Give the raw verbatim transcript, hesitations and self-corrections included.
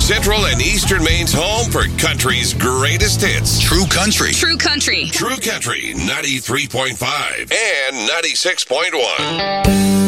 Central and Eastern Maine's home for country's greatest hits. True Country. True Country. True Country ninety-three point five and ninety-six point one.